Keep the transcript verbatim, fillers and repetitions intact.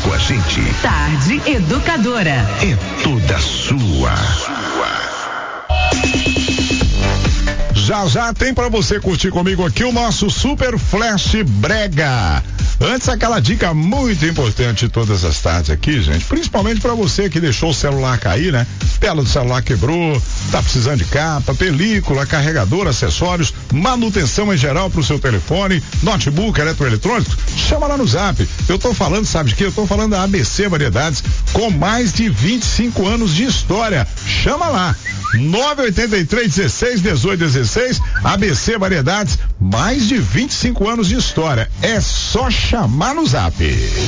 com a gente. Tarde Educadora. É toda sua. Já já tem pra você curtir comigo aqui o nosso Super Flash Brega. Antes, aquela dica muito importante todas as tardes aqui, gente, principalmente pra você que deixou o celular cair, né? Tela do celular quebrou, tá precisando de capa, película, carregador, acessórios, manutenção em geral pro seu telefone, notebook, eletroeletrônico, chama lá no Zap. Eu tô falando, sabe de quê? Eu tô falando da A B C Variedades, com mais de vinte e cinco anos de história. Chama lá. nove oito três, dezesseis, dezoito, dezesseis, A B C Variedades, mais de vinte e cinco anos de história. É só chamar no Zap.